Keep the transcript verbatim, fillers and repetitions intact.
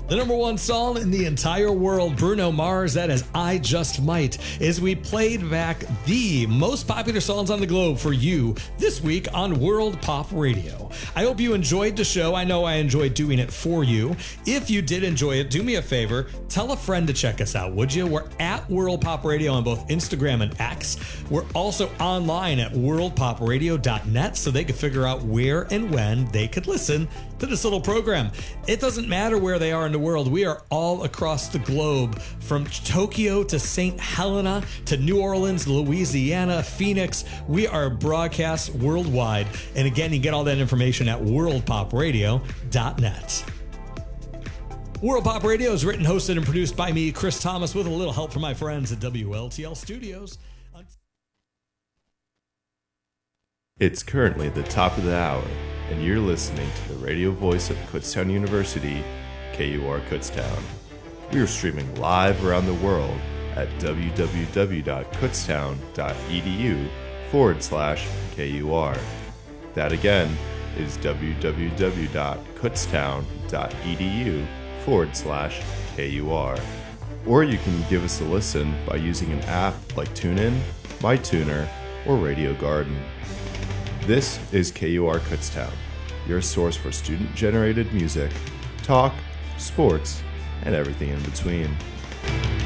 The number one song in the entire world, Bruno Mars, that is I Just Might, as we played back the most popular songs on the globe for you this week on World Pop Radio. I hope you enjoyed the show. I know I enjoyed doing it for you. If you did enjoy it, do me a favor, tell a friend to check us out, would you? We're at World Pop Radio on both Instagram and X. We're also online at world pop radio dot net so they could figure out where and when they could listen to this little program. It doesn't matter where they are in the world. We are all across the globe, from Tokyo to Saint Helena to New Orleans, Louisiana, Phoenix. We are broadcast worldwide. And again, you get all that information at world pop radio dot net. World Pop Radio is written, hosted, and produced by me, Chris Thomas, with a little help from my friends at W L T L Studios. It's currently the top of the hour, and you're listening to the radio voice of Kutztown University, K U R Kutztown. We are streaming live around the world at w w w dot kutztown dot e d u forward slash K U R. That again is w w w dot kutztown dot e d u forward slash K U R. Or you can give us a listen by using an app like TuneIn, MyTuner, or Radio Garden. This is K U R Kutztown, your source for student-generated music, talk, sports, and everything in between.